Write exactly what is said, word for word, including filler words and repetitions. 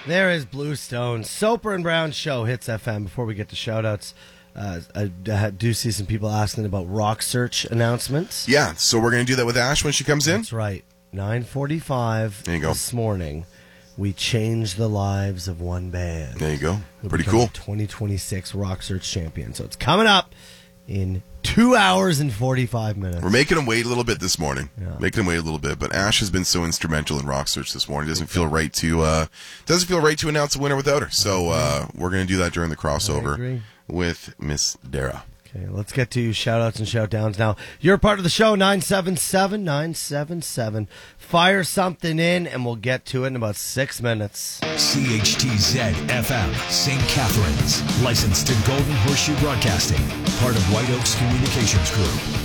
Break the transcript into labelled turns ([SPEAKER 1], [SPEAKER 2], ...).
[SPEAKER 1] There is Bluestone. Soper and Brown Show hits F M. Before we get to shout-outs, uh, I, I do see some people asking about Rock Search announcements.
[SPEAKER 2] Yeah, so we're going to do that with Ash when she comes in?
[SPEAKER 1] That's right. nine forty-five
[SPEAKER 2] there you go.
[SPEAKER 1] This morning, we changed the lives of one band.
[SPEAKER 2] There you go.
[SPEAKER 1] Who
[SPEAKER 2] Pretty
[SPEAKER 1] become
[SPEAKER 2] cool.
[SPEAKER 1] twenty twenty-six Rock Search champion. So it's coming up in two hours and forty-five minutes.
[SPEAKER 2] We're making him wait a little bit this morning.
[SPEAKER 1] Yeah.
[SPEAKER 2] Making him wait a little bit. But Ash has been so instrumental in Rock Search this morning. It doesn't feel right to uh, doesn't feel right to announce a winner without her. So uh, we're going to do that during the crossover with Miss Dara.
[SPEAKER 1] Okay, let's get to shout-outs and shout-downs now. You're part of the show, nine seven seven, nine seven seven. Fire something in, and we'll get to it in about six minutes.
[SPEAKER 3] C H T Z F M, Saint Catharines. Licensed to Golden Horseshoe Broadcasting. Part of White Oaks Communications Group.